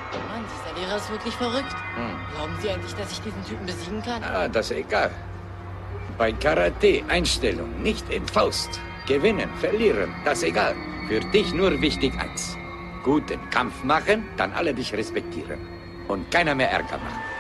Mann, dieser Lehrer ist wirklich verrückt. Glauben Sie eigentlich, dass ich diesen Typen besiegen kann? Ah, das ist egal. Bei Karate Einstellung, nicht in Faust. Gewinnen, verlieren, das ist egal. Für dich nur wichtig eins. Guten Kampf machen, dann alle dich respektieren. Und keiner mehr Ärger machen.